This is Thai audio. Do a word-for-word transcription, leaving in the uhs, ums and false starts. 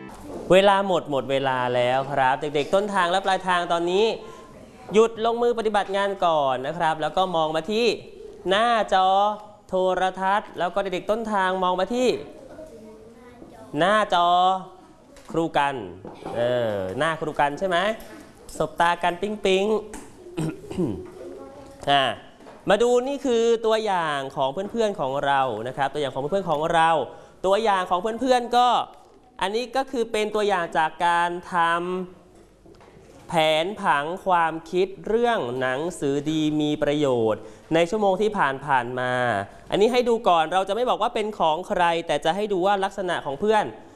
เวลาหมดหมดเวลาแล้วครับเด็กๆต้นทางและปลายทางตอนนี้หยุดลงมือปฏิบัติงานก่อนนะครับแล้วก็มองมาที่หน้าจอโทรทัศน์แล้วก็เด็กๆต้นทางมองมาที่หน้าจอครูกันเออหน้าครูกันใช่ไหมสบตากันปิ๊งปิ๊ง อ่ามาดูนี่คือตัวอย่างของเพื่อนๆของเรานะครับตัวอย่างของเพื่อนๆของเราตัวอย่างของเพื่อนๆก็อันนี้ก็คือเป็นตัวอย่างจากการทำแผนผังความคิดเรื่องหนังสือดีมีประโยชน์ในชั่วโมงที่ผ่านผ่านมาอันนี้ให้ดูก่อนเราจะไม่บอกว่าเป็นของใครแต่จะให้ดูว่าลักษณะของเพื่อน